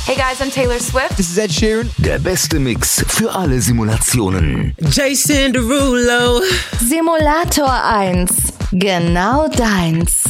Hey guys, I'm Taylor Swift. This is Ed Sheeran. Der beste Mix für alle Simulationen. Jason Derulo. Simulator 1. Genau deins.